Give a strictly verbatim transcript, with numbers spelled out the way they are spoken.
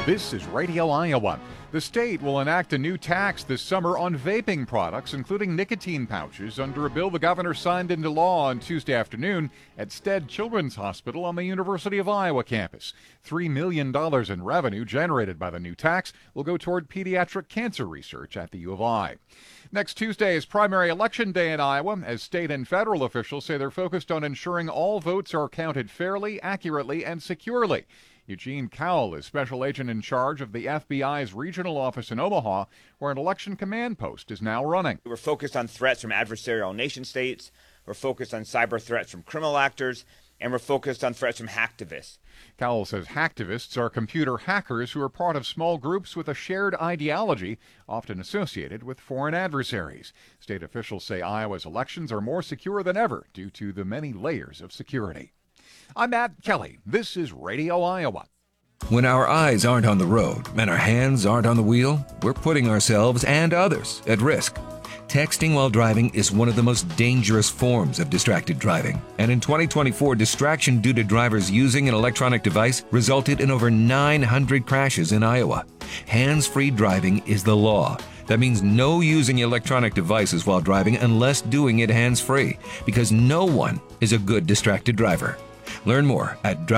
This is Radio Iowa. The state will enact a new tax this summer on vaping products, including nicotine pouches, under a bill the governor signed into law on Tuesday afternoon at Stead Children's Hospital on the University of Iowa campus. three million dollars in revenue generated by the new tax will go toward pediatric cancer research at the U of I. Next Tuesday is primary election day in Iowa, as state and federal officials say they're focused on ensuring all votes are counted fairly, accurately, and securely. Eugene Cowell is special agent in charge of the F B I's regional office in Omaha, where an election command post is now running. We're focused on threats from adversarial nation states, we're focused on cyber threats from criminal actors, and we're focused on threats from hacktivists. Cowell says hacktivists are computer hackers who are part of small groups with a shared ideology, often associated with foreign adversaries. State officials say Iowa's elections are more secure than ever due to the many layers of security. I'm Matt Kelly. This is Radio Iowa. When our eyes aren't on the road and our hands aren't on the wheel, we're putting ourselves and others at risk. Texting while driving is one of the most dangerous forms of distracted driving. And in twenty twenty-four, distraction due to drivers using an electronic device resulted in over nine hundred crashes in Iowa. Hands-free driving is the law. That means no using electronic devices while driving unless doing it hands-free, because no one is a good distracted driver. Learn more at